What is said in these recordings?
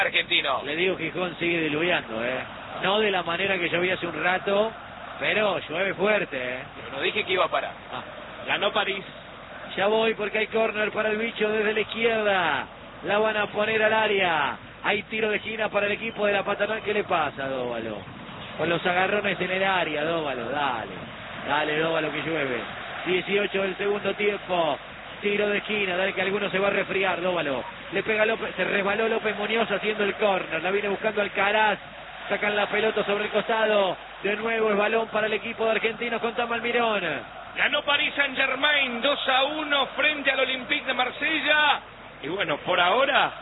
Argentino. Le digo, Gijón sigue diluviando, no de la manera que llovía hace un rato, pero llueve fuerte, Pero no dije que iba a parar. Ganó París. Ya voy porque hay córner para el bicho desde la izquierda. La van a poner al área. Hay tiro de esquina para el equipo de la Paternal. ¿Qué le pasa, Dóvalo? Con los agarrones en el área, Dóvalo, dale. Dale, Dóvalo, que llueve. 18 del segundo tiempo. Tiro de esquina, dale que alguno se va a resfriar, Dóvalo. Le pega López, se resbaló López Muñoz haciendo el córner. La viene buscando Alcaraz. Sacan la pelota sobre el costado. De nuevo es balón para el equipo de Argentinos con Almirón. Ganó Paris Saint-Germain 2-1 frente al Olympique de Marsella. Y bueno, por ahora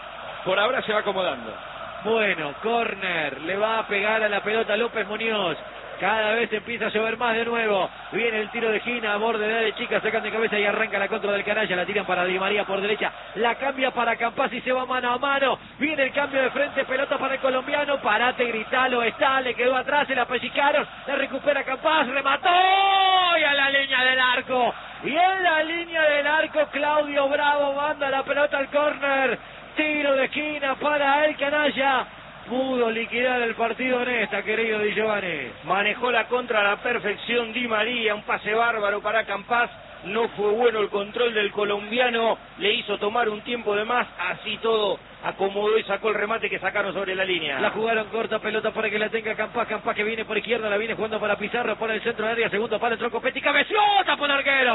se va acomodando. Bueno, córner, le va a pegar a la pelota López Muñoz. Cada vez empieza a llover más de nuevo. Viene el tiro de esquina a borde de chica, sacan de cabeza y arranca la contra del Canalla. La tiran para Di María por derecha. La cambia para Campaz y se va mano a mano. Viene el cambio de frente, pelota para el colombiano. Parate, gritalo, está, le quedó atrás, se la pellizcaron. La recupera Campaz, remató y a la línea del arco. Y en la línea del arco Claudio Bravo manda la pelota al córner. Tiro de esquina para el Canalla. Pudo liquidar el partido en esta, querido Di Giovanni. Manejó la contra a la perfección Di María, un pase bárbaro para Campaz. No fue bueno el control del colombiano, le hizo tomar un tiempo de más, así todo acomodó y sacó el remate que sacaron sobre la línea. La jugaron corta, pelota para que la tenga Campaz, Campaz que viene por izquierda, la viene jugando para Pizarro, por el centro de área, segundo palo, entró Copetti, cabeció, tapó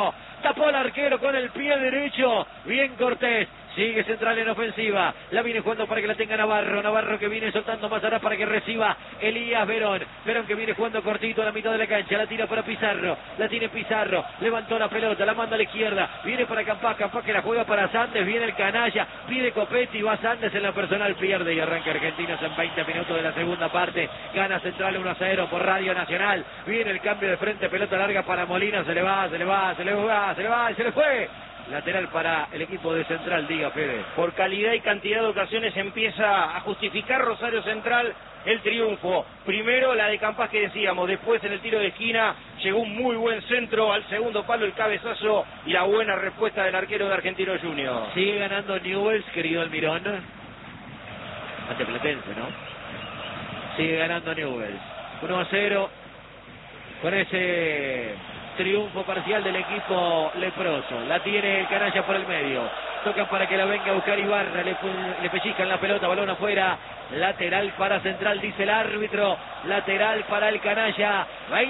el arquero con el pie derecho, bien Cortés. Sigue central en ofensiva. La viene jugando para que la tenga Navarro. Navarro que viene soltando más atrás para que reciba Elías Verón. Verón que viene jugando cortito a la mitad de la cancha. La tira para Pizarro. La tiene Pizarro. Levantó la pelota. La manda a la izquierda. Viene para Campaz. Campaz que la juega para Sandes. Viene el Canalla. Pide Copetti. Va Sandes en la personal. Pierde y arranca Argentinos en 20 minutos de la segunda parte. Gana Central 1-0 por Radio Nacional. Viene el cambio de frente. Pelota larga para Molina. Se le va. Y se le fue. Lateral para el equipo de Central, diga Fede. Por calidad y cantidad de ocasiones empieza a justificar Rosario Central el triunfo. Primero la de Campaz que decíamos, después en el tiro de esquina llegó un muy buen centro al segundo palo, el cabezazo y la buena respuesta del arquero de Argentino Junior. Sigue ganando Newell's, querido Almirón. Ante Platense, ¿no? Sigue ganando Newell's. 1-0 con ese triunfo parcial del equipo leproso. La tiene el Canalla por el medio. Tocan para que la venga a buscar Ibarra. Le pellizcan la pelota, balón afuera. Lateral para Central, dice el árbitro. Lateral para el Canalla.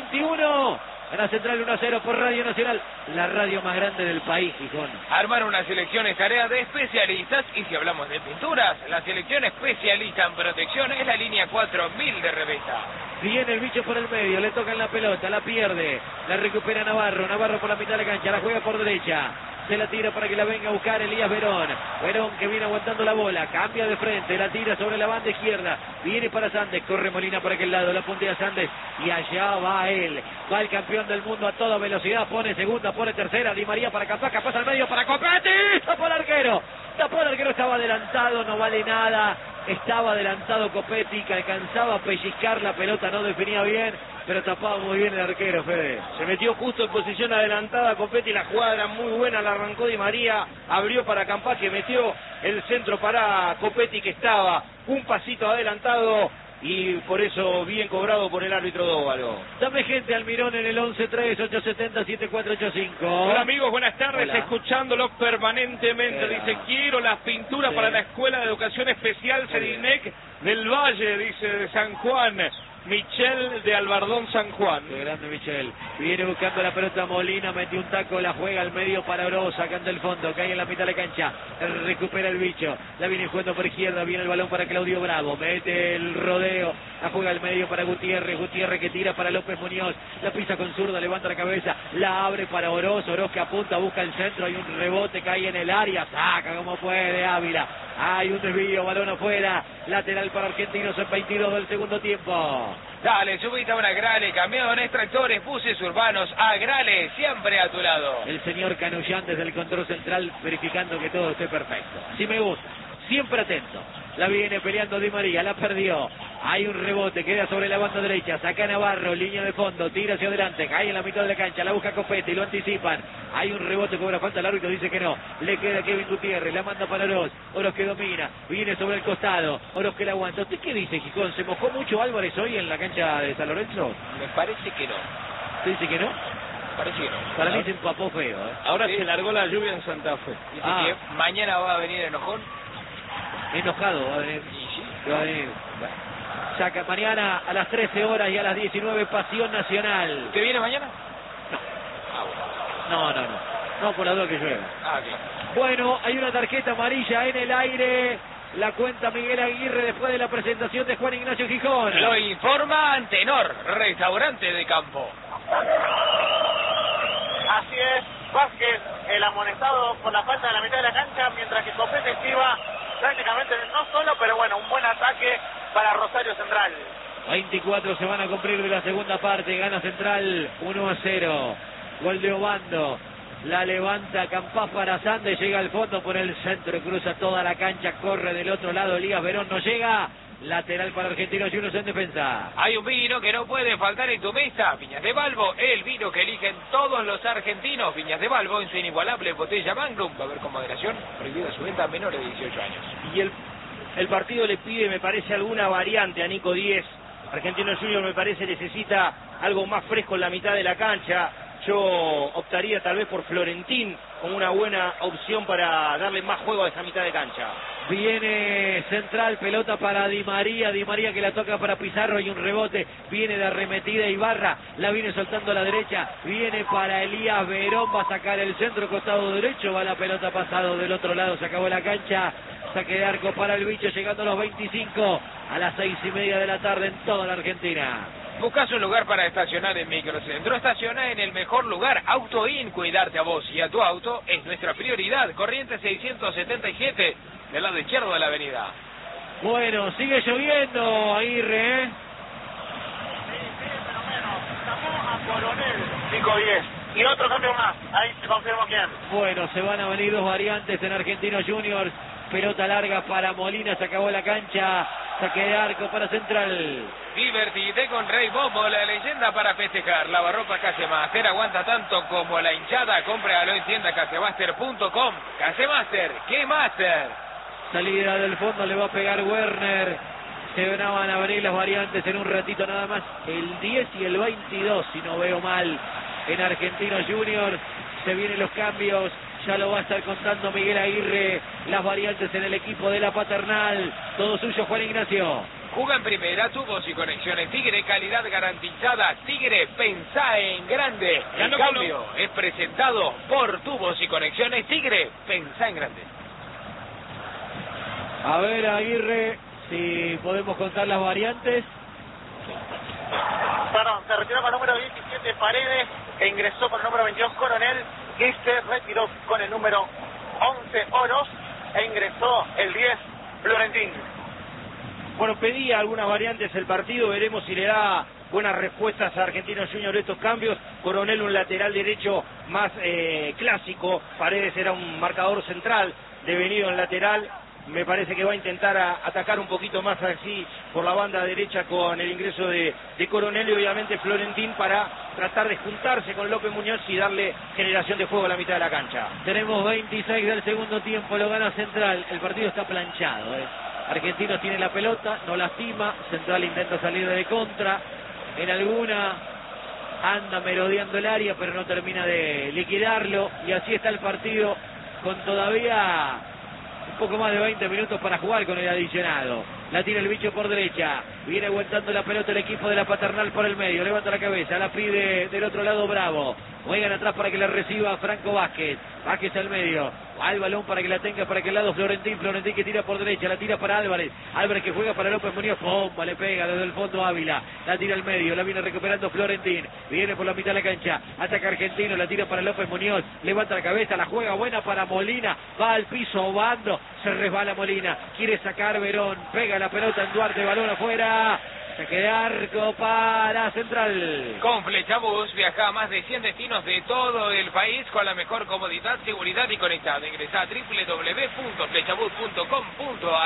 21. Gana Central 1-0 por Radio Nacional. La radio más grande del país, Gijón. Armar una selección es tarea de especialistas. Y si hablamos de pinturas, la selección especialista en protección es la línea 4000 de Reveta. Viene el bicho por el medio, le tocan la pelota, la pierde, la recupera Navarro, Navarro por la mitad de la cancha, la juega por derecha, se la tira para que la venga a buscar Elías Verón, Verón que viene aguantando la bola, cambia de frente, la tira sobre la banda izquierda, viene para Sandes, corre Molina por aquel lado, la puntea Sandes y allá va él, va el campeón del mundo a toda velocidad, pone segunda, pone tercera, Di María para Capaca, pasa al medio para Copetti, tapó el arquero, estaba adelantado, no vale nada. Estaba adelantado Copetti, que alcanzaba a pellizcar la pelota, no definía bien, pero tapaba muy bien el arquero, Fede. Se metió justo en posición adelantada Copetti, la jugada era muy buena, la arrancó Di María, abrió para Campaz, que metió el centro para Copetti, que estaba un pasito adelantado, y por eso bien cobrado por el árbitro Dóvalo. Dame gente Almirón en el 11-3-870-7485. Hola amigos, buenas tardes. Hola. Escuchándolos permanentemente. Dice, quiero las pinturas para la Escuela de Educación Especial Cedinec del Valle, dice, de San Juan. Michel de Albardón, San Juan. Qué grande Michel. Viene buscando la pelota Molina, metió un taco, la juega al medio para Oro, sacando el fondo, cae en la mitad de la cancha, recupera el bicho, la viene jugando por izquierda, viene el balón para Claudio Bravo, mete el rodeo, la juega al medio para Gutiérrez, Gutiérrez que tira para López Muñoz, la pisa con zurda, levanta la cabeza, la abre para Oroz, Oroz que apunta, busca el centro, hay un rebote, cae en el área, saca como puede Ávila, hay un desvío, balón afuera, lateral para Argentinos en 22 del segundo tiempo. Dale, subite ahora a Grale, camiones, tractores, buses urbanos, a Grale, siempre a tu lado. El señor Canullán desde el control central verificando que todo esté perfecto. Sí me gusta, siempre atento. La viene peleando Di María, la perdió. Hay un rebote, queda sobre la banda derecha, saca Navarro, línea de fondo, tira hacia adelante, cae en la mitad de la cancha, la busca Copete y lo anticipan. Hay un rebote, cobra falta, el árbitro dice que no. Le queda Kevin Gutiérrez, la manda para Oroz. Oroz que domina, viene sobre el costado. Oroz que la aguanta. ¿Usted qué dice, Gijón? ¿Se mojó mucho Álvarez hoy en la cancha de San Lorenzo? Me parece que no. ¿Usted dice que no? Parece que no. Para mí se empapó feo. Ahora Sí. se largó la lluvia en Santa Fe. Dice que mañana va a venir enojón. Enojado va a venir. Y sí. Va a venir. Saca mañana a las 13 horas y a las 19, Pasión Nacional. ¿Usted viene mañana? Ah, bueno. No, por la duda que llueva. Ah, claro. Bueno, hay una tarjeta amarilla en el aire. La cuenta Miguel Aguirre después de la presentación de Juan Ignacio Gijón. Lo informa Antenor, restaurante de campo. Así es, Vázquez, el amonestado por la falta de la mitad de la cancha, mientras que Copete esquiva prácticamente no solo, pero bueno, un buen ataque para Rosario Central. 24 se van a cumplir de la segunda parte. Gana Central 1-0. Gol de Obando. La levanta Campás para Sande. Llega al fondo por el centro. Cruza toda la cancha. Corre del otro lado. Elías Verón no llega. Lateral para Argentinos Juniors en defensa. Hay un vino que no puede faltar en tu mesa. Viñas de Balbo, el vino que eligen todos los argentinos. Viñas de Balbo en su inigualable botella Magnum. Va a haber con moderación. Prohibida su venta a menores de 18 años. Y el partido le pide, me parece, alguna variante a Nico Díez. Argentinos Juniors, me parece, necesita algo más fresco en la mitad de la cancha. Yo optaría tal vez por Florentín como una buena opción para darle más juego a esa mitad de cancha. Viene Central, pelota para Di María que la toca para Pizarro, hay un rebote, viene de arremetida Ibarra, la viene soltando a la derecha, viene para Elías Verón, va a sacar el centro, costado derecho, va la pelota pasado del otro lado, se acabó la cancha, saque de arco para el bicho, llegando a los 25, a las 6:30 de la tarde en toda la Argentina. Buscas un lugar para estacionar en Microcentro. Estaciona en el mejor lugar. AutoIn, cuidarte a vos y a tu auto es nuestra prioridad. Corriente 677, del lado izquierdo de la avenida. Bueno, sigue lloviendo, Aguirre, Sí, pero menos. Llamó a Coronel, 5-10. Y otro cambio más. Ahí se confirmó quién. Bueno, se van a venir dos variantes en Argentinos Juniors. Pelota larga para Molina, se acabó la cancha. Saque de arco para Central. Divertite con Rey Bobo, la leyenda para festejar. Lavarropa Casemaster, aguanta tanto como la hinchada. Cómpralo en tienda casemaster.com. Casemaster, ¿qué master? Salida del fondo, le va a pegar Werner. Se van a venir las variantes en un ratito nada más. El 10 y el 22, si no veo mal, en Argentinos Juniors. Se vienen los cambios. Ya lo va a estar contando Miguel Aguirre. Las variantes en el equipo de la Paternal. Todo suyo, Juan Ignacio. Juga en primera, tubos y conexiones Tigre, calidad garantizada. Tigre, pensá en grande. El cambio es presentado por Tubos y Conexiones Tigre, pensá en grande. A ver, Aguirre, si podemos contar las variantes. Perdón, se retiró con el número 17 Paredes e ingresó con el número 22 Coronel, que se retiró con el número 11 Oroz e ingresó el 10 Florentín. Bueno, pedía algunas variantes el partido, veremos si le da buenas respuestas a Argentinos Juniors estos cambios. Coronel, un lateral derecho más clásico, Paredes era un marcador central, devenido en lateral. Me parece que va a intentar atacar un poquito más así por la banda derecha con el ingreso de Coronel y obviamente Florentín para tratar de juntarse con López Muñoz y darle generación de juego a la mitad de la cancha. Tenemos 26 del segundo tiempo, lo gana Central. El partido está planchado. Argentinos tiene la pelota, no lastima. Central intenta salir de contra. En alguna anda merodeando el área, pero no termina de liquidarlo. Y así está el partido con todavía un poco más de 20 minutos para jugar con el adicionado. La tira el bicho por derecha. Viene aguantando la pelota el equipo de la Paternal por el medio. Levanta la cabeza. La pide del otro lado Bravo. Juegan atrás para que la reciba Franco Vázquez. Vázquez al medio. Al balón para que la tenga para aquel lado Florentín. Florentín que tira por derecha. La tira para Álvarez. Álvarez que juega para López Muñoz. ¡Pomba! Le pega desde el fondo Ávila. La tira al medio. La viene recuperando Florentín. Viene por la mitad de la cancha. Ataca Argentino. La tira para López Muñoz. Levanta la cabeza. La juega buena para Molina. Va al piso. Obando. Se resbala Molina. Quiere sacar Verón. Pega la pelota en Duarte. Balón afuera. Saque de arco para Central. Con Flechabús viaja a más de 100 destinos de todo el país con la mejor comodidad, seguridad y conectado. Ingresa a www.flechabús.com.ar y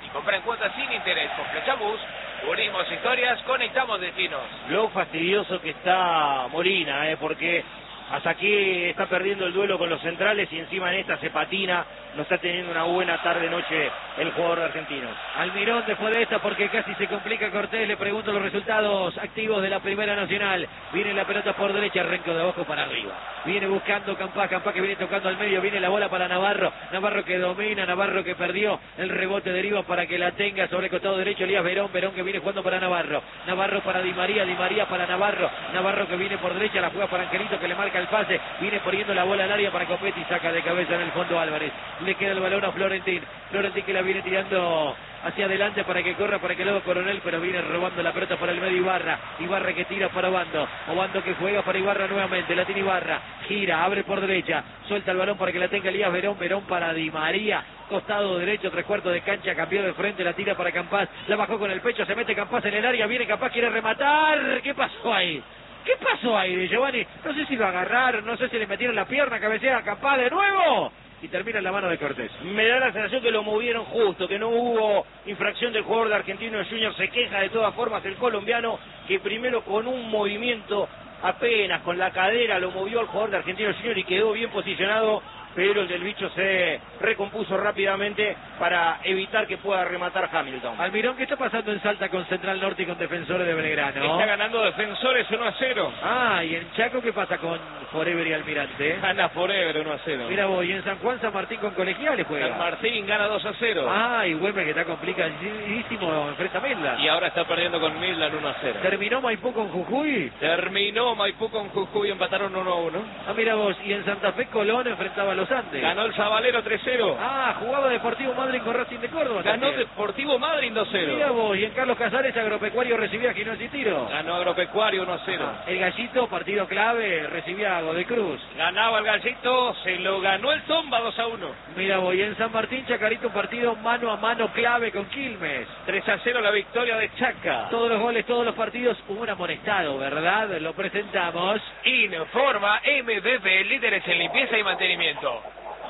Compra en cuotas sin interés con Flechabús. Unimos historias, conectamos destinos. Lo fastidioso que está Molina, porque hasta aquí está perdiendo el duelo con los centrales y encima en esta se patina. No está teniendo una buena tarde-noche el jugador de Argentinos. Almirón después de esta porque casi se complica Cortés. Le pregunto los resultados activos de la Primera Nacional. Viene la pelota por derecha, arranco de abajo para arriba. Viene buscando Campás que viene tocando al medio. Viene la bola para Navarro. Navarro que domina, Navarro que perdió. El rebote deriva para que la tenga sobre el costado derecho Elías Verón. Verón que viene jugando para Navarro. Navarro para Di María para Navarro. Navarro que viene por derecha, la juega para Angelito que le marca el pase. Viene poniendo la bola al área para Copetti. Saca de cabeza en el fondo Álvarez. Le queda el balón a Florentín. Florentín que la viene tirando hacia adelante para que corra para que luego Coronel, pero viene robando la pelota para el medio Ibarra. Ibarra que tira para Obando. Obando que juega para Ibarra nuevamente. La tiene Ibarra. Gira, abre por derecha. Suelta el balón para que la tenga Elías Verón. Verón para Di María. Costado derecho, 3/4 de cancha. Cambió de frente, la tira para Campás. La bajó con el pecho, se mete Campás en el área. Viene Campás, quiere rematar. ¿Qué pasó ahí? ¿Qué pasó ahí, Giovanni? No sé si lo agarraron, no sé si le metieron la pierna, cabecea a Campás de nuevo. Y termina en la mano de Cortés. Me da la sensación que lo movieron justo, que no hubo infracción del jugador de Argentinos Juniors. Se queja de todas formas el colombiano, que primero con un movimiento apenas con la cadera lo movió al jugador de Argentinos Juniors y quedó bien posicionado, pero el del bicho se recompuso rápidamente para evitar que pueda rematar Hamilton. Almirón, ¿qué está pasando en Salta con Central Norte y con Defensores de Belgrano? Está ganando Defensores 1-0. Ah, ¿y en Chaco qué pasa con Forever y Almirante? Gana Forever 1-0. Mira vos, y en San Juan San Martín con Colegiales juega. San Martín gana 2-0. Ah, y Güemes que está complicadísimo, enfrenta a Midland. Y ahora está perdiendo con Midland 1-0. ¿Terminó Maipú con Jujuy? Terminó Maipú con Jujuy, empataron 1-1. Ah, mira vos, y en Santa Fe Colón enfrentaba a los Andes. Ganó el Sabalero 3-0. Ah, jugaba Deportivo Madryn con Racing de Córdoba. Ganó también. Deportivo Madryn 2-0. Mira vos, y en Carlos Casares Agropecuario recibía a Ginoz y Tiro. Ganó Agropecuario 1-0. El Gallito, partido clave, recibía a Godoy Cruz. Ganaba el Gallito, se lo ganó el Tomba 2-1. Mira vos, y en San Martín Chacarito un partido mano a mano clave con Quilmes. 3-0 la victoria de Chaca. Todos los goles, todos los partidos, hubo un amonestado, ¿verdad? Lo presentamos. Informa MBB, líderes en limpieza y mantenimiento.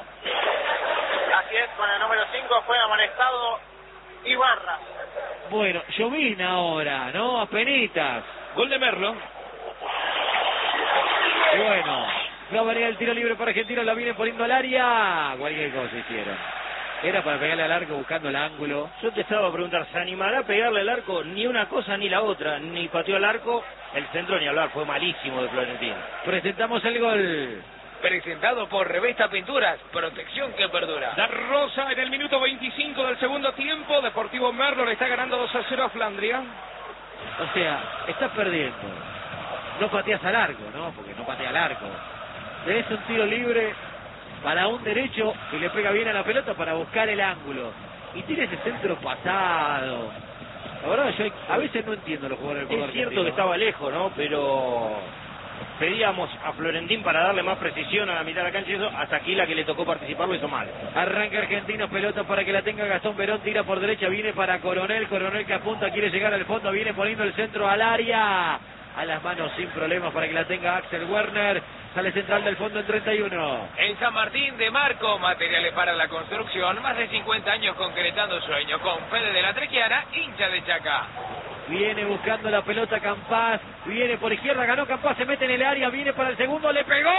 Así es, con el número 5 fue amonestado Ibarra. Bueno, llovina ahora, ¿no? Apenitas. Gol de Merlo. Bueno, va a venir el tiro libre para Argentinos, la vienen poniendo al área. Cualquier cosa hicieron. Era para pegarle al arco buscando el ángulo. Yo te estaba a preguntar, ¿se animará a pegarle al arco? Ni una cosa ni la otra, ni pateó al arco. El centro ni hablar, fue malísimo de Florentino. Presentamos el gol. Presentado por Revesta Pinturas, protección que perdura. Da Rosa en el minuto 25 del segundo tiempo. Deportivo Merlo le está ganando 2-0 a Flandria. O sea, estás perdiendo. No pateas al arco, ¿no? Porque no patea al arco. Tenés un tiro libre para un derecho y le pega bien a la pelota para buscar el ángulo. Y tiene ese centro pasado. La verdad, yo a veces no entiendo los jugadores del fútbol Es cierto argentino. que estaba lejos, ¿no? Pero pedíamos a Florentín para darle más precisión a la mitad de la cancha y eso, hasta aquí la que le tocó participar lo hizo mal. Arranca Argentinos, pelota para que la tenga Gastón Verón, tira por derecha, viene para Coronel que apunta, quiere llegar al fondo, viene poniendo el centro al área. A las manos sin problemas para que la tenga Axel Werner. Sale central del fondo en 31. En San Martín de Marco, materiales para la construcción, más de 50 años concretando sueños, con Fede de la Trequiana, hincha de Chaca. Viene buscando la pelota Campás, viene por izquierda, ganó Campás, se mete en el área, viene para el segundo, le pegó,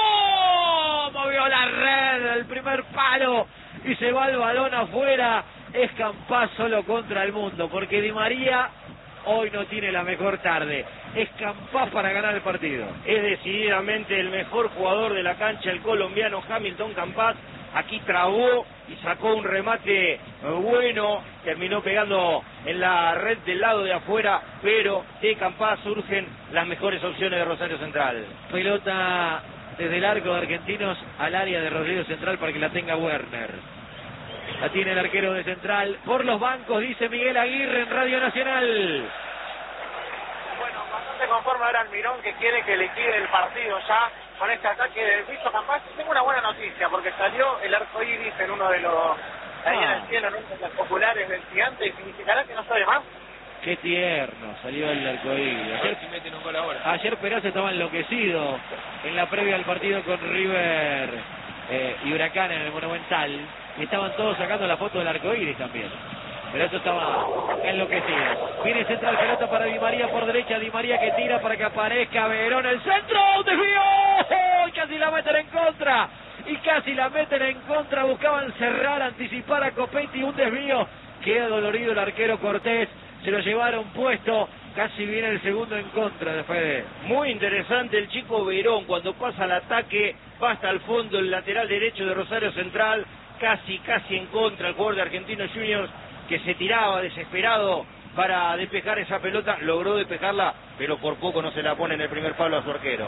movió la red, el primer palo y se va el balón afuera. Es Campás solo contra el mundo, porque Di María hoy no tiene la mejor tarde. Es Campás para ganar el partido. Es decididamente el mejor jugador de la cancha, el colombiano Hamilton Campás. Aquí trabó y sacó un remate bueno, terminó pegando en la red del lado de afuera, pero de Campás surgen las mejores opciones de Rosario Central. Pelota desde el arco de Argentinos al área de Rosario Central para que la tenga Werner. La tiene el arquero de Central. Por los bancos, dice Miguel Aguirre en Radio Nacional. Bueno, bastante conforme ahora Almirón, que quiere que liquide el partido ya con este ataque del bicho Campás. Tengo una buena noticia, porque salió el arco iris en uno de los, ahí en el cielo, en uno de los populares del Gigante, y significará que no sabe más. Qué tierno salió el arcoíris. A ver si meten un gol ahora. Ayer Peraza estaba enloquecido en la previa al partido con River y Huracán en el Monumental. Y estaban todos sacando la foto del arcoíris también. pero eso estaba enloquecido. Viene central, pelota para Di María por derecha, Di María que tira para que aparezca Verón, el centro, desvío, y casi la meten en contra. Y casi la meten en contra, buscaban cerrar, anticipar a Copetti, un desvío. Queda dolorido el arquero Cortés, se lo llevaron puesto, casi viene el segundo en contra de Fede. Muy interesante el chico Verón, cuando pasa al ataque, va hasta el fondo, el lateral derecho de Rosario Central, casi en contra el jugador de Argentinos Juniors, que se tiraba desesperado para despejar esa pelota, logró despejarla, pero por poco no se la pone en el primer palo a su arquero.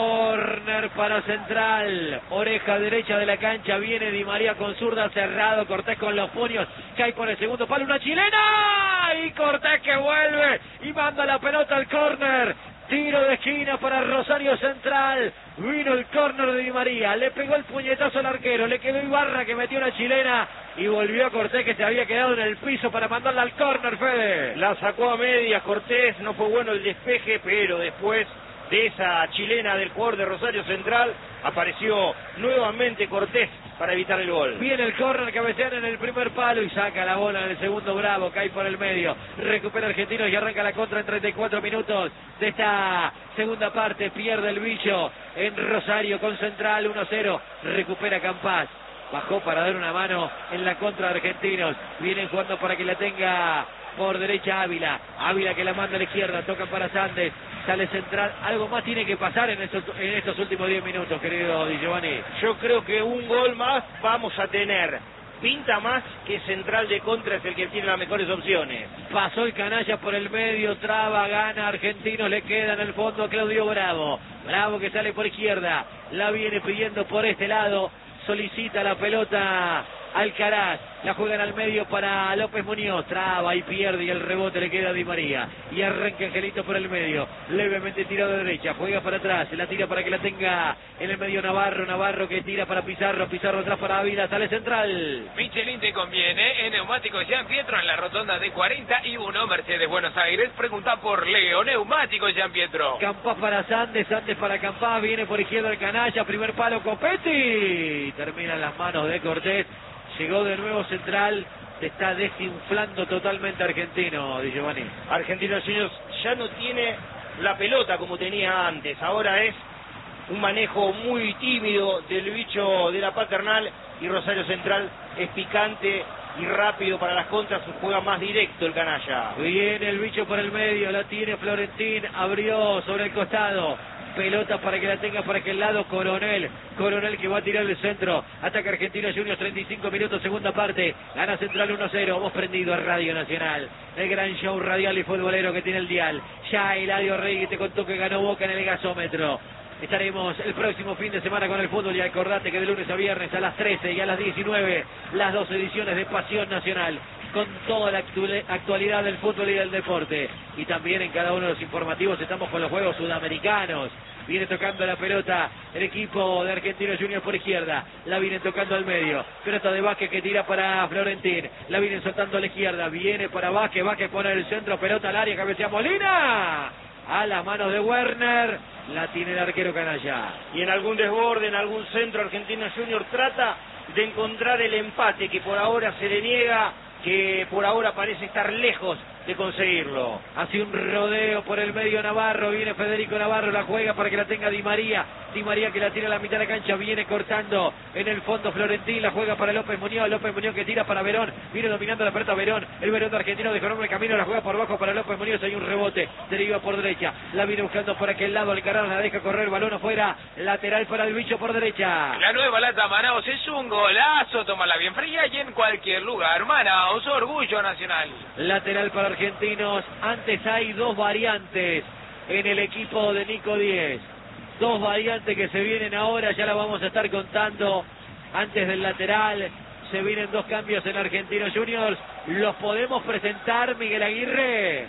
Corner para Central, oreja derecha de la cancha, viene Di María con zurda, cerrado, Cortés con los puños, cae por el segundo palo, una chilena, y Cortés que vuelve y manda la pelota al córner. Tiro de esquina para Rosario Central. Vino el córner de Di María. Le pegó el puñetazo al arquero. Le quedó Ibarra que metió una chilena. Y volvió a Cortés que se había quedado en el piso para mandarla al córner, Fede. La sacó a medias Cortés. No fue bueno el despeje, pero después de esa chilena del jugador de Rosario Central apareció nuevamente Cortés para evitar el gol. Viene el córner, cabecean en el primer palo y saca la bola en el segundo. Bravo, cae por el medio, recupera Argentinos y arranca la contra en 34 minutos de esta segunda parte. Pierde el bicho en Rosario con Central 1-0, recupera Campás, bajó para dar una mano en la contra de Argentinos. Vienen jugando para que la tenga por derecha Ávila que la manda a la izquierda, tocan para Sandes, sale Central. Algo más tiene que pasar en estos últimos 10 minutos, querido Di Giovanni. Yo creo que un gol más vamos a tener. Pinta más que Central de contra es el que tiene las mejores opciones. Pasó el canalla por el medio, traba, gana Argentinos, le queda en el fondo a Claudio Bravo que sale por izquierda, la viene pidiendo por este lado, solicita la pelota Alcaraz, la juegan al medio para López Muñoz, traba y pierde y el rebote le queda a Di María y arranca Angelito por el medio, levemente tirado de derecha, juega para atrás, la tira para que la tenga en el medio Navarro que tira para Pizarro atrás para Ávila, sale Central. Michelin te conviene, en Neumáticos Jean Pietro en la rotonda de 41 Mercedes Buenos Aires, pregunta por Leo, Neumáticos Jean Pietro. Campás para Sandes para Campás, viene por izquierda el canalla, primer palo Copetti, termina en las manos de Cortés. Llegó de nuevo Central, se está desinflando totalmente Argentino, Di Giovanni. Argentinos Juniors ya no tiene la pelota como tenía antes, ahora es un manejo muy tímido del bicho de la Paternal y Rosario Central es picante y rápido para las contras, juega más directo el canalla. Viene el bicho por el medio, la tiene Florentín, abrió sobre el costado. Pelota para que la tenga por aquel lado Coronel que va a tirar el centro, ataca Argentinos Juniors, 35 minutos, segunda parte, gana Central 1-0, vos prendido a Radio Nacional, el gran show radial y futbolero que tiene el dial, ya Eladio Rey te contó que ganó Boca en el gasómetro. Estaremos el próximo fin de semana con el fútbol y acordate que de lunes a viernes a las 13 y a las 19 las 2 ediciones de Pasión Nacional con toda la actualidad del fútbol y del deporte. Y también en cada uno de los informativos estamos con los Juegos Sudamericanos. Viene tocando la pelota el equipo de Argentinos Juniors por izquierda. La vienen tocando al medio. Pelota de Vázquez que tira para Florentín. La vienen soltando a la izquierda. Viene para Vázquez. Vázquez pone el centro. Pelota al área. Cabecea Molina. A las manos de Werner. La tiene el arquero canalla. Y en algún desborde, en algún centro, Argentinos Juniors trata de encontrar el empate que por ahora se le niega, que por ahora parece estar lejos de conseguirlo. Hace un rodeo por el medio Navarro, viene Federico Navarro, la juega para que la tenga Di María que la tira a la mitad de la cancha, viene cortando en el fondo Florentín, la juega para López Muñoz que tira para Verón, viene dominando la pelota Verón, el Verón de Argentino dejó enorme camino, la juega por bajo para López Muñoz, hay un rebote, deriva por derecha, la viene buscando por aquel lado, Alcaraz la deja correr, balón afuera, lateral para el bicho por derecha. La nueva lata Manaos es un golazo, tómala bien fría y en cualquier lugar. Manaos, orgullo nacional. Lateral para Argentinos, antes hay dos variantes en el equipo de Nico 10. Dos variantes que se vienen ahora, ya la vamos a estar contando antes del lateral. Se vienen dos cambios en Argentinos Juniors. ¿Los podemos presentar, Miguel Aguirre?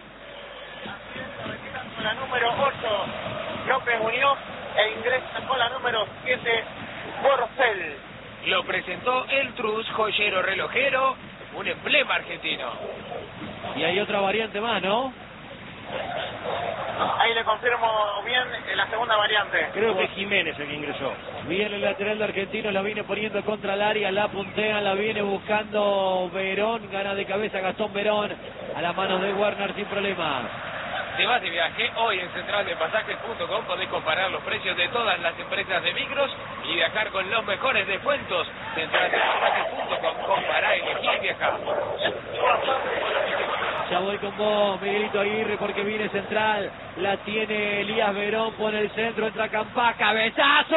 Con la número 8, López Muñoz, e ingresa con la número 7, Borcel. Lo presentó el Trus, joyero relojero, un emblema argentino. Y hay otra variante más, ¿no? Ahí le confirmo bien la segunda variante. Creo que Jiménez el que ingresó. Bien el lateral de Argentino, la viene poniendo contra el área, la puntea, la viene buscando Verón, gana de cabeza Gastón Verón, a las manos de Werner sin problemas. Si vas de viaje, hoy en centraldepasajes.com podés comparar los precios de todas las empresas de micros y viajar con los mejores descuentos. Centraldepasajes.com, compará, elegí y viajá. Ya voy con vos, Miguelito Aguirre, porque viene Central, la tiene Elías Verón, pone el centro, entra Campás, ¡cabezazo!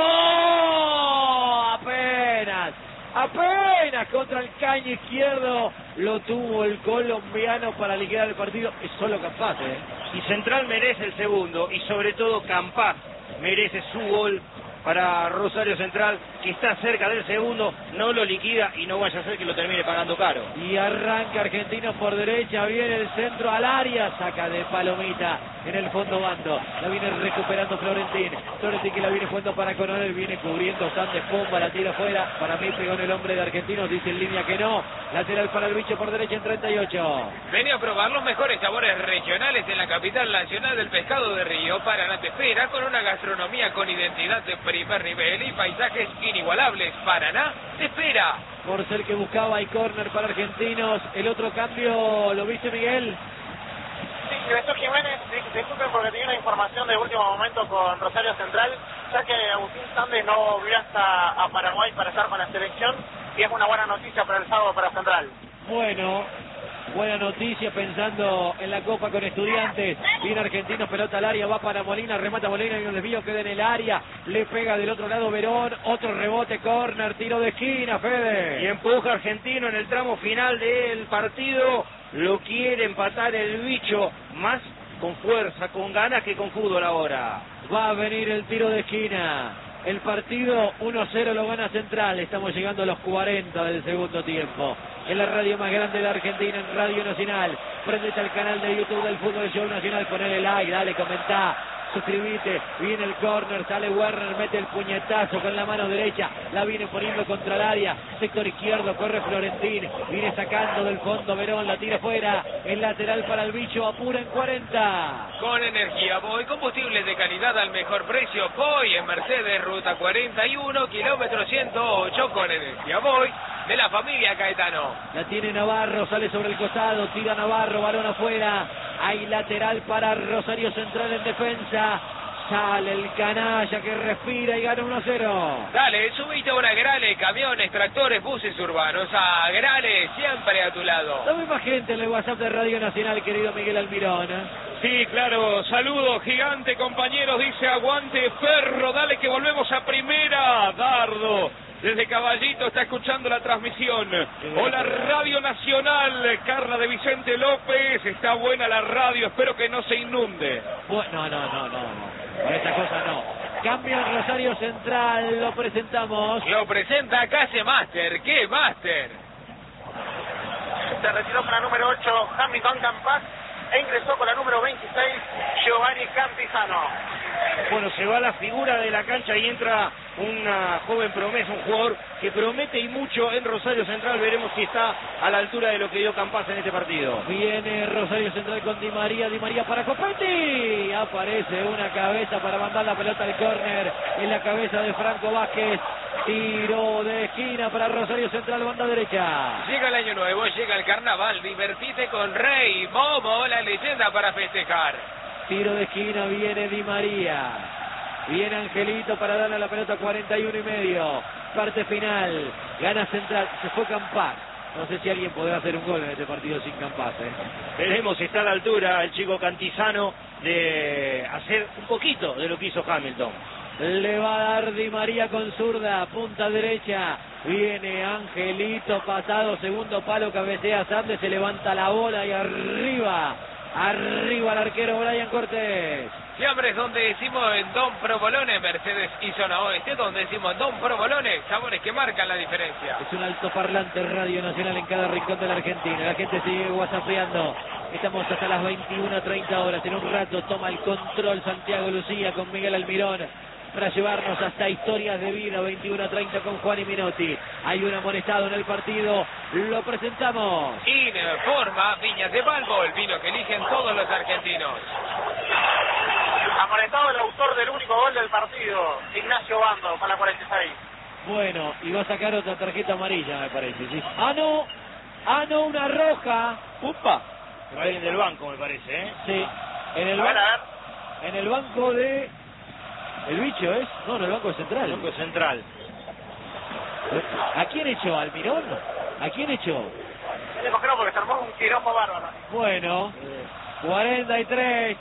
Apenas contra el caño izquierdo lo tuvo el colombiano para liquidar el partido. Es solo Campás, Y Central merece el segundo, y sobre todo Campás merece su gol para Rosario Central, que está cerca del segundo, no lo liquida y no vaya a ser que lo termine pagando caro. Y arranca Argentino por derecha, viene el centro al área, saca de palomita en el fondo bando, la viene recuperando Florentín que la viene jugando para Coronel, viene cubriendo Sandes, pomba, la tira afuera, para mí pegó en el hombre de Argentinos, dice en línea que no, lateral para el bicho por derecha en 38. Vení a probar los mejores sabores regionales en la capital nacional del pescado de Río. Paraná te espera con una gastronomía con identidad de primer nivel y paisajes inigualables. Paraná te espera. Por ser que buscaba y córner para Argentinos. El otro cambio, ¿lo viste, Miguel? Sí, ingresó Jiménez, disculpen porque tenía una información de último momento con Rosario Central, ya que Agustín Sandes no volvió hasta a Paraguay para estar con la selección, y es una buena noticia para el sábado para Central. Bueno, buena noticia pensando en la Copa con Estudiantes. Viene Argentinos, pelota al área, va para Molina, remata Molina y un desvío queda en el área. Le pega del otro lado Verón, otro rebote, córner, tiro de esquina, Fede. Y empuja Argentino en el tramo final del partido. Lo quiere empatar el bicho, más con fuerza, con ganas que con fútbol ahora. Va a venir el tiro de esquina. El partido 1-0 lo gana Central. Estamos llegando a los 40 del segundo tiempo. En la radio más grande de Argentina, en Radio Nacional. Prendete al canal de YouTube del Fútbol Show Nacional. Ponele like, dale, comentá. Suscribite, viene el córner, sale Werner, mete el puñetazo con la mano derecha, la viene poniendo contra el área, sector izquierdo, corre Florentín, viene sacando del fondo Verón, la tira fuera, el lateral para el bicho, apura en 40. Con energía Voy, combustibles de calidad al mejor precio, Voy en Mercedes, ruta 41, kilómetro 108, con energía Voy, de la familia Caetano. La tiene Navarro, sale sobre el costado, tira Navarro, balón afuera, hay lateral para Rosario Central en defensa. Sale el canalla que respira y gana 1-0. Dale, subite a una Grale, camiones, tractores, buses urbanos. A Grale, siempre a tu lado. Dame más gente en el WhatsApp de Radio Nacional, querido Miguel Almirón. Sí, claro, saludos, gigante, compañeros, dice aguante Ferro, dale que volvemos a primera. Dardo, desde Caballito, está escuchando la transmisión. Hola, Radio Nacional, Carla de Vicente López, está buena la radio, espero que no se inunde. Bueno, no. Por esa cosa no. Cambio en Rosario Central, lo presentamos. Lo presenta Case Master. ¿Qué Master? Se retiró con la número 8 Hamilton Campás e ingresó con la número 26 Giovanni Campizano. Bueno, se va la figura de la cancha y entra una joven promesa, un jugador que promete y mucho en Rosario Central. Veremos si está a la altura de lo que dio Campás en este partido. Viene Rosario Central con Di María para Copetti. Aparece una cabeza para mandar la pelota al córner en la cabeza de Franco Vázquez. Tiro de esquina para Rosario Central, banda derecha. Llega el año nuevo, llega el carnaval, divertite con Rey Momo, la leyenda para festejar. Tiro de esquina, viene Di María. Viene Angelito para darle la pelota 41.5. Parte final. Gana Central. Se fue Campás. No sé si alguien podrá hacer un gol en este partido sin Campás. Veremos si está a la altura el chico Cantizano de hacer un poquito de lo que hizo Hamilton. Le va a dar Di María con zurda. Punta derecha. Viene Angelito pasado. Segundo palo, cabecea Sandes. Se levanta la bola y arriba el arquero Brian Cortés. Fiambres, donde decimos en Don Provolone, Mercedes y Zona Oeste, donde decimos Don Provolone, sabores que marcan la diferencia. Es un altoparlante Radio Nacional en cada rincón de la Argentina. La gente sigue whatsappeando. Estamos hasta las 21:30 horas. En un rato toma el control Santiago Lucía con Miguel Almirón. para llevarnos hasta historias de vida. 21-30 con Juan y Minotti. Hay un amonestado en el partido, lo presentamos. Informa Viñas de Balbo, el vino que eligen todos los argentinos. Amonestado el autor del único gol del partido, Ignacio Bando, con la 46. Bueno, y va a sacar otra tarjeta amarilla, me parece, ¿sí? ¡Ah, no! ¡Una roja! ¡Upa! Se va bien del banco, me parece, ¿eh? Sí, en el, en el banco de... ¿El bicho es? No, en el banco central. El banco central. ¿A quién echó? ¿Almirón? ¿A quién echó? Creo porque se armó un quilombo bárbaro. Bueno, 43.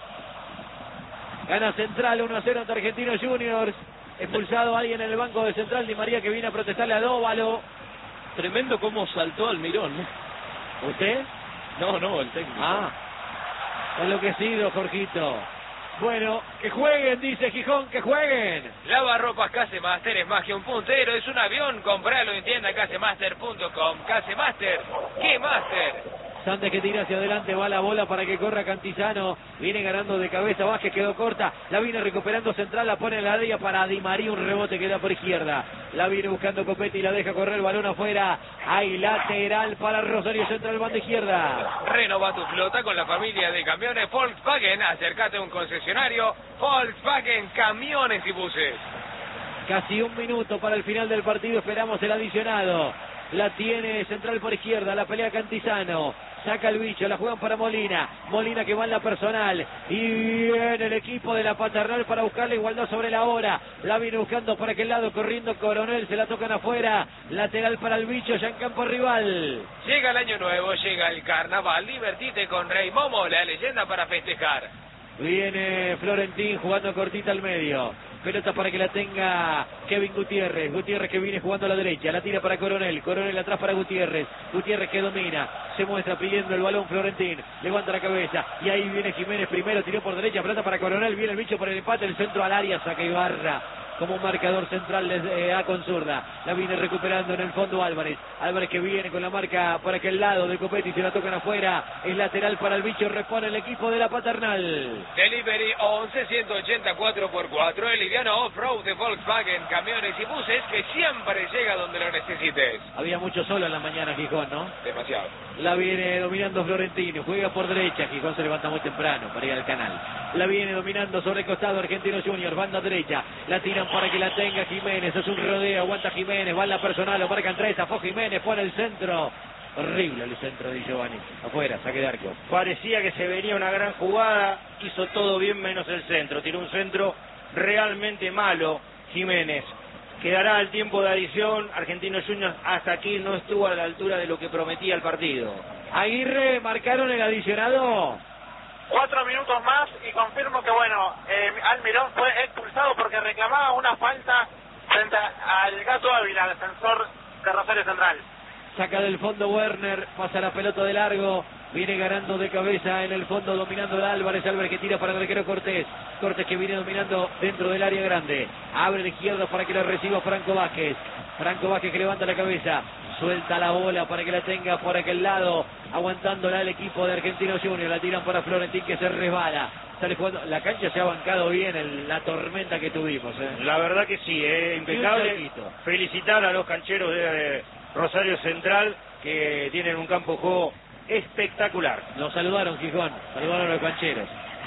Gana Central 1-0 ante Argentinos Juniors. Expulsado alguien en el banco de Central, Di María, que viene a protestarle a Dóvalo. Tremendo cómo saltó Almirón, ¿no? ¿Usted? No, el técnico. Ah, enloquecido, Jorgito. Bueno, que jueguen, dice Gijón, que jueguen. Lavarropas Casemaster es más que un puntero, es un avión. Compralo en tienda casemaster.com. Casemaster, ¿qué Master? Santos que tira hacia adelante, va la bola para que corra Cantizano, viene ganando de cabeza, Vázquez quedó corta, la viene recuperando Central, la pone en la área para Di María, un rebote que da por izquierda, la viene buscando Copetti y la deja correr, el balón afuera, hay lateral para Rosario Central, banda izquierda. Renova tu flota con la familia de camiones Volkswagen, acércate a un concesionario, Volkswagen Camiones y Buses. Casi un minuto para el final del partido, esperamos el adicionado. La tiene Central por izquierda, la pelea Cantizano, saca el bicho, la juegan para Molina, Molina que va en la personal, y viene el equipo de la Paternal para buscar la igualdad sobre la hora, la viene buscando por aquel lado, corriendo Coronel, se la tocan afuera, lateral para el bicho, ya en campo rival. Llega el año nuevo, llega el carnaval, divertite con Rey Momo, la leyenda para festejar. Viene Florentín jugando cortita al medio. Pelota para que la tenga Kevin Gutiérrez. Gutiérrez que viene jugando a la derecha. La tira para Coronel. Coronel atrás para Gutiérrez. Gutiérrez que domina. Se muestra pidiendo el balón Florentín. Levanta la cabeza. Y ahí viene Jiménez primero. Tiró por derecha. Pelota para Coronel. Viene el bicho por el empate. El centro al área. Saca Ibarra como un marcador central desde A con zurda. La viene recuperando en el fondo Álvarez. Álvarez que viene con la marca por aquel lado de Copetti. Se la tocan afuera. Es lateral para el bicho. Repone el equipo de la Paternal. Delivery 11-184x4. El liviano off-road de Volkswagen Camiones y Buses que siempre llega donde lo necesites. Había mucho sol en la mañana Gijón, ¿no? Demasiado. La viene dominando Florentino. Juega por derecha. Gijón se levanta muy temprano para ir al canal. La viene dominando sobre el costado Argentinos Juniors. Banda derecha. La tiran para que la tenga Jiménez. Es un rodeo. Aguanta Jiménez. Va en la personal. Lo marcan tres. Afó Jiménez. Pone el centro. Horrible el centro de Giovanni. Afuera. Saque de arco. Parecía que se venía una gran jugada. Hizo todo bien menos el centro. Tiró un centro realmente malo Jiménez. Quedará el tiempo de adición. Argentinos Juniors hasta aquí no estuvo a la altura de lo que prometía el partido. Aguirre, marcaron el adicionado. 4 minutos más y confirmo que, bueno, Almirón fue expulsado porque reclamaba una falta frente al Gato Ávila, el defensor de Rosario Central. Saca del fondo Werner, pasa la pelota de largo, viene ganando de cabeza en el fondo, dominando el Álvarez que tira para el arquero Cortés. Cortés que viene dominando dentro del área grande. Abre de izquierda para que la reciba Franco Vázquez. Franco Vázquez que levanta la cabeza. Suelta la bola para que la tenga por aquel lado, aguantándola el equipo de Argentinos Juniors. La tiran para Florentín que se resbala. Sale jugando. La cancha se ha bancado bien la tormenta que tuvimos. La verdad que sí, impecable. Felicitar a los cancheros de Rosario Central que tienen un campo de juego espectacular. Los saludaron Gijón, saludaron a los cancheros.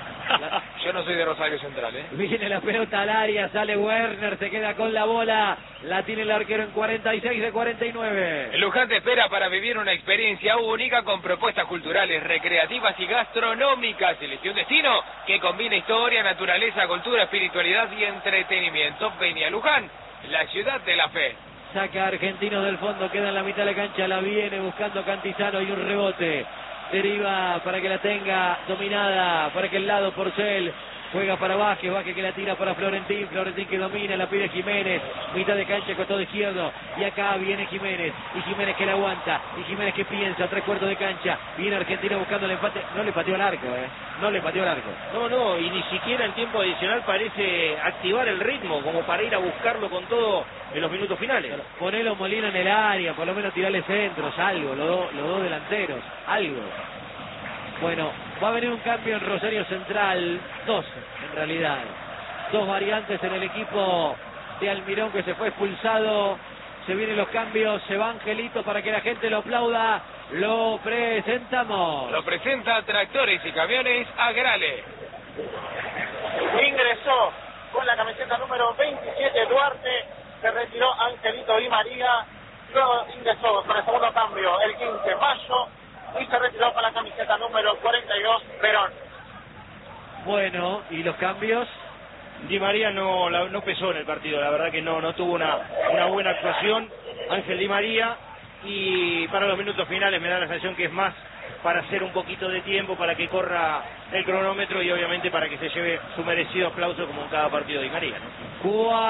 Yo no soy de Rosario Central, Viene la pelota al área, sale Werner, se queda con la bola, la tiene el arquero en 46 de 49. Luján te espera para vivir una experiencia única con propuestas culturales, recreativas y gastronómicas. Elige un destino que combina historia, naturaleza, cultura, espiritualidad y entretenimiento. Ven a Luján, la ciudad de la fe. Saca Argentinos del fondo, queda en la mitad de la cancha, la viene buscando Cantizano y un rebote. Deriva para que la tenga dominada por aquel lado Porcel. Juega para Vázquez, Vázquez que la tira para Florentín, Florentín que domina, la pide Jiménez, mitad de cancha, costado izquierdo, y acá viene Jiménez, y Jiménez que la aguanta, y Jiménez que piensa, 3/4 de cancha, viene Argentina buscando el empate, no le pateó el arco, no le pateó el arco. No, y ni siquiera en tiempo adicional parece activar el ritmo, como para ir a buscarlo con todo en los minutos finales. Ponelo Molina en el área, por lo menos tirarle centros, algo, los dos delanteros, algo. Bueno, va a venir un cambio en Rosario Central, 2 en realidad. dos variantes en el equipo de Almirón que se fue expulsado. Se vienen los cambios, se va Angelito para que la gente lo aplauda. Lo presentamos. Lo presenta Tractores y Camiones Agrale. Ingresó con la camiseta número 27 Duarte, se retiró Angelito Di María, luego ingresó con el segundo cambio el 15 Mayo y se retiró con la camiseta número 42 Verón. Bueno, ¿y los cambios? Di María no pesó en el partido, la verdad que no tuvo una buena actuación Ángel Di María, y para los minutos finales me da la sensación que es más para hacer un poquito de tiempo, para que corra el cronómetro y obviamente para que se lleve su merecido aplauso como en cada partido de Di María, ¿no?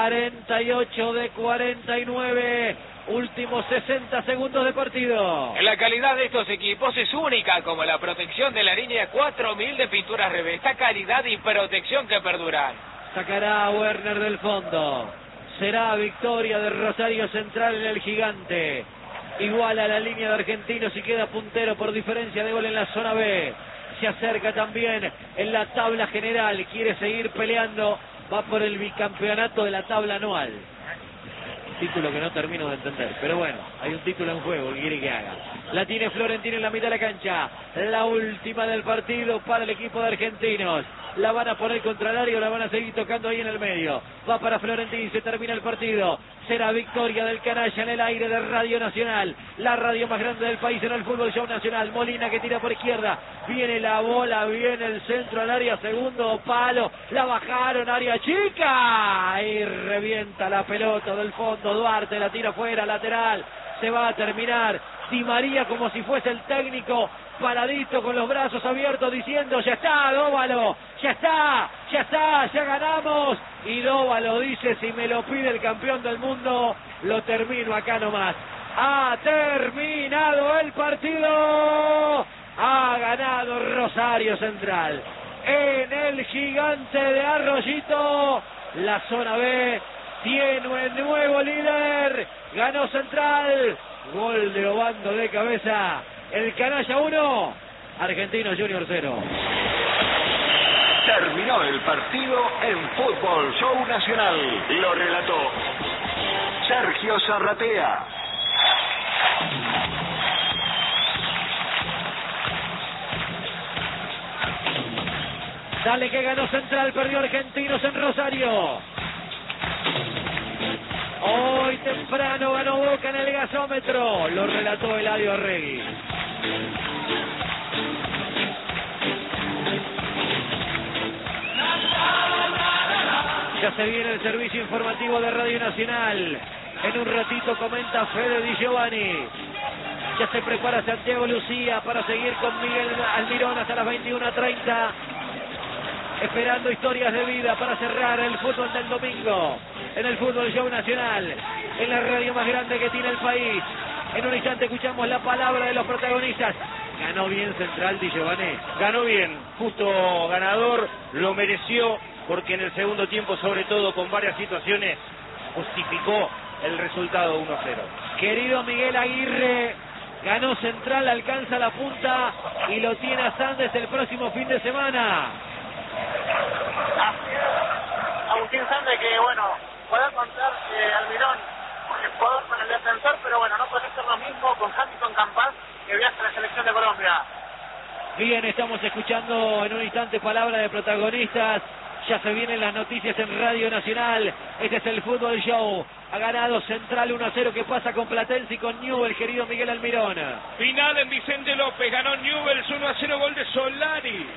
48 de 49, últimos 60 segundos de partido. La calidad de estos equipos es única, como la protección de la línea 4000 de pinturas Revesta, calidad y protección que perduran. Sacará a Werner del fondo. Será victoria de Rosario Central en el Gigante. Igual a la línea de Argentinos y queda puntero por diferencia de gol en la zona B. Se acerca también en la tabla general. Quiere seguir peleando. Va por el bicampeonato de la tabla anual. Título que no termino de entender. Pero bueno, hay un título en juego que quiere que haga. La tiene Florentino en la mitad de la cancha. La última del partido para el equipo de Argentinos. La van a poner contra el área o la van a seguir tocando ahí en el medio. Va para Florentino y se termina el partido. Será victoria del Canalla en el aire de Radio Nacional. La radio más grande del país en el fútbol show nacional. Molina que tira por izquierda. Viene la bola, viene el centro al área. Segundo palo. La bajaron, área chica. Y revienta la pelota del fondo. Duarte la tira fuera, lateral. Se va a terminar. Di María como si fuese el técnico, paradito con los brazos abiertos diciendo: ya está, Dóvalo, ya está, ya ganamos. Y Dóvalo dice: si me lo pide el campeón del mundo, lo termino acá nomás. Ha terminado el partido. Ha ganado Rosario Central en el Gigante de Arroyito. La zona B tiene un nuevo líder. Ganó Central. Gol de Obando de cabeza. El Canalla 1, Argentinos Junior 0. Terminó el partido en Fútbol Show Nacional. Lo relató Sergio Zarratea. Dale que ganó Central, perdió Argentinos en Rosario. Hoy temprano ganó Boca en el gasómetro. Lo relató Eladio Arregui. Ya se viene el servicio informativo de Radio Nacional. En un ratito comenta Fede Di Giovanni. Ya se prepara Santiago Lucía para seguir con Miguel Almirón hasta las 21:30. Esperando historias de vida para cerrar el fútbol del domingo. En el Fútbol Show Nacional, en la radio más grande que tiene el país. En un instante escuchamos la palabra de los protagonistas. Ganó bien Central, Di Giovanni. Ganó bien, justo ganador, lo mereció, porque en el segundo tiempo, sobre todo con varias situaciones, justificó el resultado 1-0. Querido Miguel Aguirre, ganó Central, alcanza la punta y lo tiene a Sandes el próximo fin de semana. Agustín Sandes, que bueno, puede contar Almirón con el jugador, con el defensor, pero bueno, no puede ser lo mismo con Hamilton Campas, que viaja a la selección de Colombia. Bien, estamos escuchando en un instante palabra de protagonistas. Ya se vienen las noticias en Radio Nacional. Este es el Fútbol Show. Ha ganado Central 1-0, que pasa con Platense y con Newell, querido Miguel Almirón. Final en Vicente López, ganó Newell's 1-0, gol de Solari.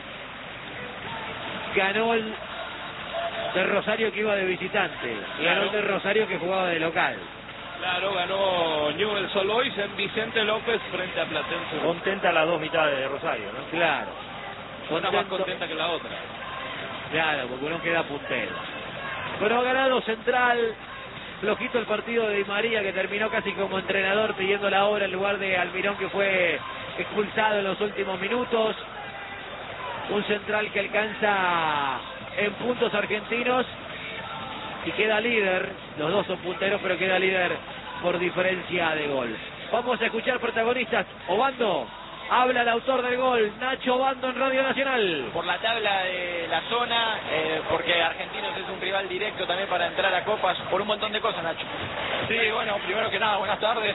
Ganó el de Rosario, que iba de visitante. Y ganó el de Rosario, que jugaba de local. Claro, ganó Newell's Old Boys en Vicente López frente a Platense. Contenta las dos mitades de Rosario, ¿no? Claro. Una más contenta que la otra. Claro, porque uno queda puntero. Pero ha ganado Central. Flojito el partido de Di María, que terminó casi como entrenador pidiendo la hora en lugar de Almirón, que fue expulsado en los últimos minutos. Un Central que alcanza en puntos Argentinos y queda líder. Los dos son punteros, pero queda líder por diferencia de gol. Vamos a escuchar protagonistas. Obando, Habla el autor del gol, Nacho Bando, en Radio Nacional. Por la tabla de la zona, porque Argentinos es un rival directo también para entrar a copas, por un montón de cosas, Nacho. Sí, bueno, primero que nada, buenas tardes.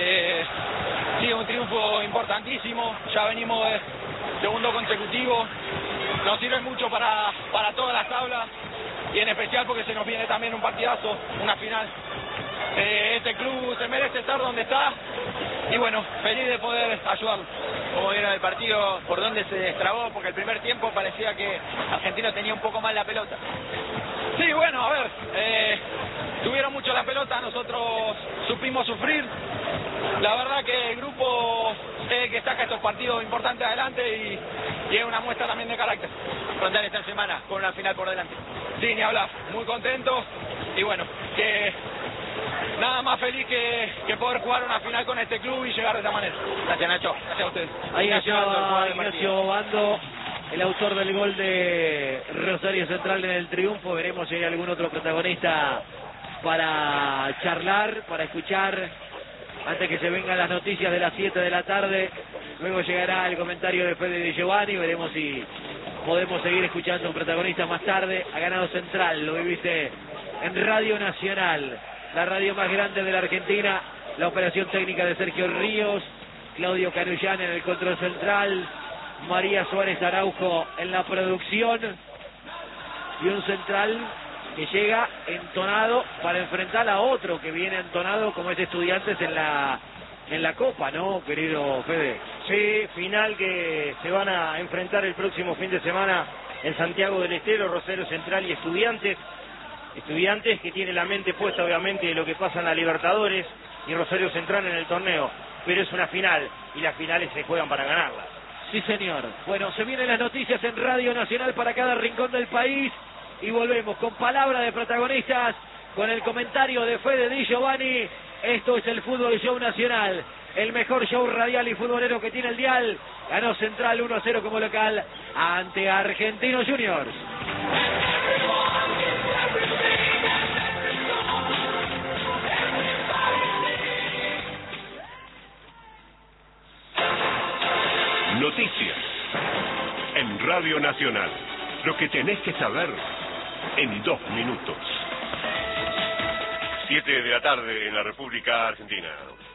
Sí, un triunfo importantísimo, ya venimos de segundo consecutivo, nos sirve mucho para todas las tablas y en especial porque se nos viene también un partidazo, una final. Este club se merece estar donde está y bueno, feliz de poder ayudarlo. ¿Cómo vieron el partido? ¿Por dónde se destrabó? Porque el primer tiempo parecía que Argentino tenía un poco más la pelota. Sí, bueno, a ver, tuvieron mucho la pelota, nosotros supimos sufrir. La verdad que el grupo que saca estos partidos importantes adelante y es una muestra también de carácter. Contar esta semana con una final por delante. Sí, ni hablar, muy contento y bueno, que nada más feliz que poder jugar una final con este club y llegar de esa manera. Gracias, Nacho. Gracias a ustedes. Ahí estaba Ignacio Bando, el autor del gol de Rosario Central en el triunfo. Veremos si hay algún otro protagonista para charlar, para escuchar, antes que se vengan las noticias de las 7 de la tarde. Luego llegará el comentario de Fede Di Giovanni. Veremos si podemos seguir escuchando un protagonista más tarde. Ha ganado Central, lo viviste en Radio Nacional, la radio más grande de la Argentina. La operación técnica de Sergio Ríos, Claudio Canullán en el control central, María Suárez Araujo en la producción, y un Central que llega entonado para enfrentar a otro que viene entonado como es Estudiantes en la Copa, ¿no, querido Fede? Sí, final que se van a enfrentar el próximo fin de semana en Santiago del Estero, Rosario Central y Estudiantes. Estudiantes que tiene la mente puesta obviamente de lo que pasa en la Libertadores y Rosario Central en el torneo, pero es una final y las finales se juegan para ganarlas. Sí, señor. Bueno, se vienen las noticias en Radio Nacional para cada rincón del país y volvemos con palabra de protagonistas, con el comentario de Fede Di Giovanni. Esto es el Fútbol Show Nacional, el mejor show radial y futbolero que tiene el dial. Ganó Central 1-0 como local ante Argentinos Juniors. Noticias en Radio Nacional. Lo que tenés que saber en 2 minutos. 7 de la tarde en la República Argentina.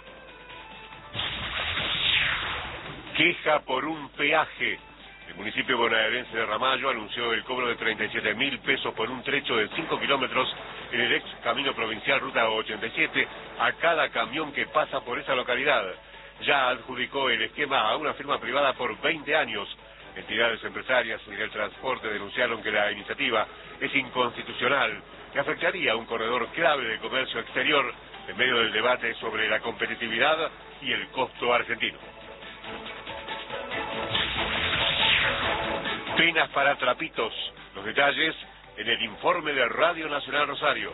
Queja por un peaje. El municipio bonaerense de Ramallo anunció el cobro de 37.000 pesos por un trecho de 5 kilómetros en el ex camino provincial Ruta 87 a cada camión que pasa por esa localidad. Ya adjudicó el esquema a una firma privada por 20 años. Entidades empresarias y del transporte denunciaron que la iniciativa es inconstitucional, que afectaría a un corredor clave de comercio exterior en medio del debate sobre la competitividad y el costo argentino. Penas para trapitos. Los detalles en el informe de Radio Nacional Rosario.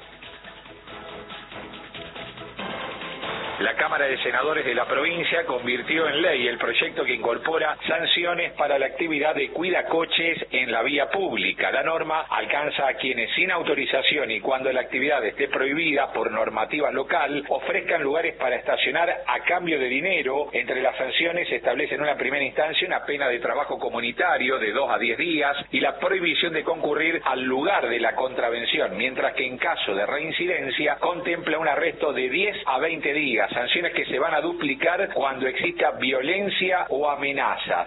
La Cámara de Senadores de la provincia convirtió en ley el proyecto que incorpora sanciones para la actividad de cuidacoches en la vía pública. La norma alcanza a quienes sin autorización y cuando la actividad esté prohibida por normativa local ofrezcan lugares para estacionar a cambio de dinero. Entre las sanciones se establece en una primera instancia una pena de trabajo comunitario de 2 a 10 días y la prohibición de concurrir al lugar de la contravención, mientras que en caso de reincidencia contempla un arresto de 10 a 20 días. Sanciones que se van a duplicar cuando exista violencia o amenaza.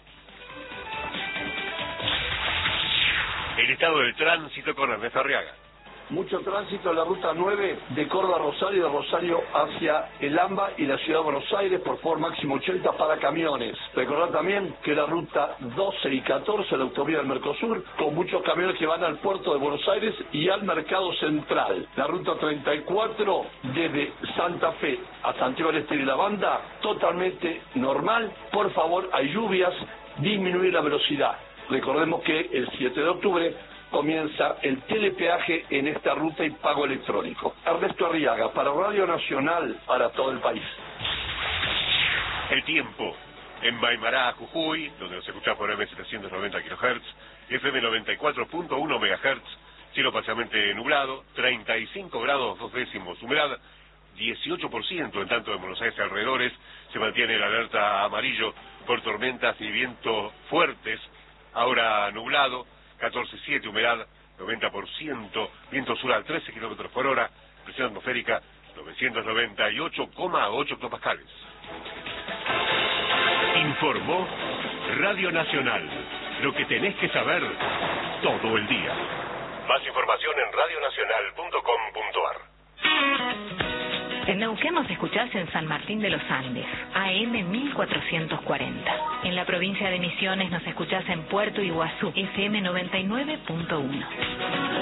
El estado del tránsito con Ernesto Arriaga. Mucho tránsito en la ruta 9 de Córdoba a Rosario, de Rosario hacia el AMBA y la ciudad de Buenos Aires por favor máximo 80 para camiones. Recordar también que la ruta 12 y 14, la autovía del Mercosur, con muchos camiones que van al puerto de Buenos Aires y al mercado central. La ruta 34 desde Santa Fe a Santiago del Estero y la Banda, totalmente normal. Por favor, hay lluvias, disminuir la velocidad. Recordemos que el 7 de octubre comienza el telepeaje en esta ruta y pago electrónico. Ernesto Arriaga, para Radio Nacional, para todo el país. El tiempo. En Maimará, Jujuy, donde nos escucha por M790 kHz, FM 94.1 MHz, cielo parcialmente nublado, 35 grados 2 décimos, humedad 18%, en tanto en Buenos Aires y alrededores se mantiene la alerta amarillo por tormentas y vientos fuertes. Ahora nublado, 14,7, humedad 90%, viento sur a 13 kilómetros por hora, presión atmosférica 998,8 hectopascales. Informó Radio Nacional. Lo que tenés que saber todo el día. Más información en radionacional.com.ar. En Neuquén nos escuchás en San Martín de los Andes, AM 1440. En la provincia de Misiones nos escuchás en Puerto Iguazú, FM 99.1.